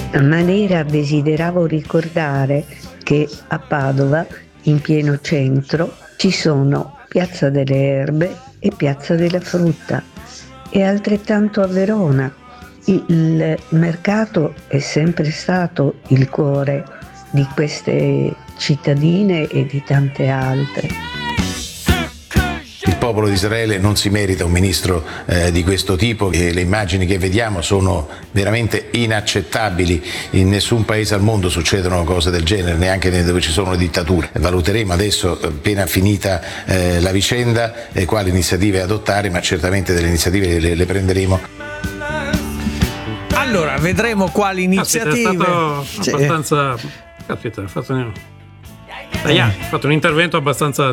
maniera desideravo ricordare che a Padova, in pieno centro, ci sono Piazza delle Erbe e Piazza della Frutta, e altrettanto a Verona. Il mercato è sempre stato il cuore di queste cittadine e di tante altre. Il popolo di Israele non si merita un ministro di questo tipo, e le immagini che vediamo sono veramente inaccettabili. In nessun paese al mondo succedono cose del genere, neanche dove ci sono le dittature. Valuteremo adesso, appena finita la vicenda, quali iniziative adottare, ma certamente delle iniziative le prenderemo. Allora, vedremo quali iniziative. È stato abbastanza. Caspita, ha fatto un intervento abbastanza